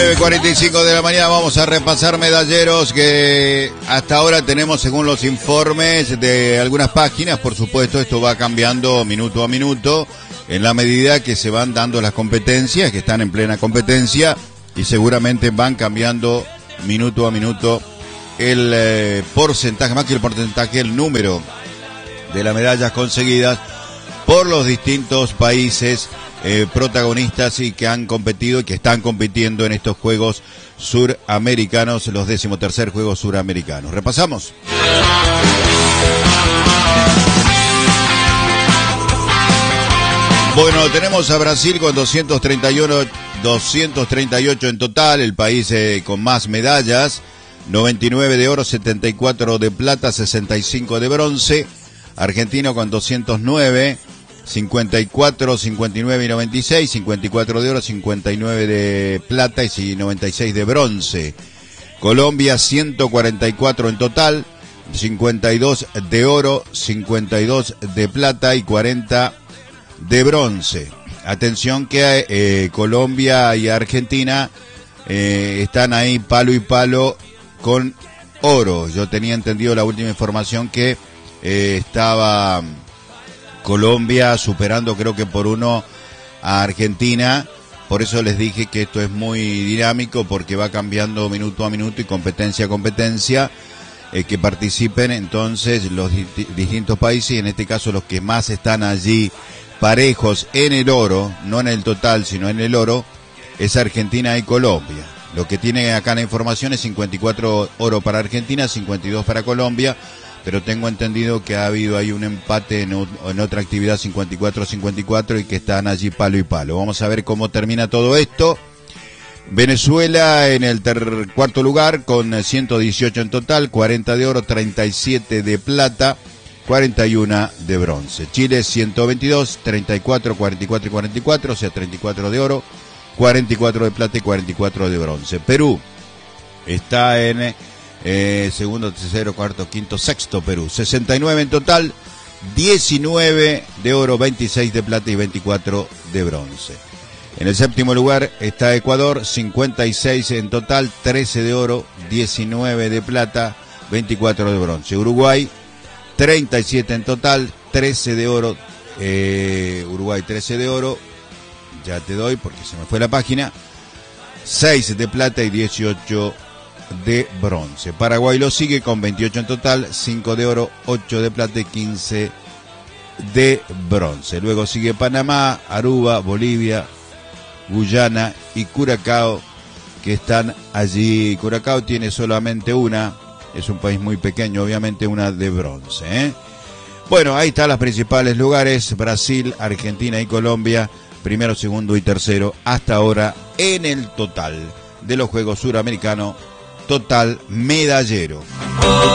9:45 de la mañana vamos a repasar medalleros que hasta ahora tenemos según los informes de algunas páginas. Por supuesto, esto va cambiando minuto a minuto en la medida que se van dando las competencias, que están en plena competencia, y seguramente van cambiando minuto a minuto el porcentaje, más que el porcentaje, el número de las medallas conseguidas por los distintos países protagonistas y que han competido y que están compitiendo en estos Juegos Suramericanos, los 13º Juegos Suramericanos. ¿Repasamos? Bueno, tenemos a Brasil con 238 en total, el país con más medallas, 99 de oro, 74 de plata, 65 de bronce. Argentino con 209, 54, 59 y 96, 54 de oro, 59 de plata y 96 de bronce. Colombia 144 en total, 52 de oro, 52 de plata y 40 de bronce. Atención que Colombia y Argentina están ahí palo y palo con oro. Yo tenía entendido la última información que estaba Colombia superando, creo que por 1 a Argentina. Por eso les dije que esto es muy dinámico, porque va cambiando minuto a minuto y competencia a competencia, que participen entonces los distintos países, y en este caso los que más están allí parejos en el oro, no en el total sino en el oro, es Argentina y Colombia. Lo que tiene acá la información es 54 oro para Argentina, 52 para Colombia, pero tengo entendido que ha habido ahí un empate en otra actividad, 54-54, y que están allí palo y palo. Vamos a ver cómo termina todo esto. Venezuela en el cuarto lugar con 118 en total, 40 de oro, 37 de plata, 41 de bronce. Chile 122, 34, 44 y 44, o sea 34 de oro, 44 de plata y 44 de bronce. Perú está en segundo, tercero, cuarto, quinto, sexto. Perú 69 en total, 19 de oro, 26 de plata y 24 de bronce. En el séptimo lugar está Ecuador, 56 en total, 13 de oro, 19 de plata, 24 de bronce. Uruguay 37 en total, 13 de oro, Uruguay 13 de oro, ya te doy porque se me fue la página, 6 de plata y 18 de bronce. Paraguay lo sigue con 28 en total, 5 de oro, 8 de plata y 15 de bronce. Luego sigue Panamá, Aruba, Bolivia, Guyana y Curazao, que están allí. Curazao tiene solamente una, es un país muy pequeño, obviamente, una de bronce, Bueno, ahí están los principales lugares: Brasil, Argentina y Colombia, primero, segundo y tercero hasta ahora en el total de los Juegos Suramericanos, total medallero.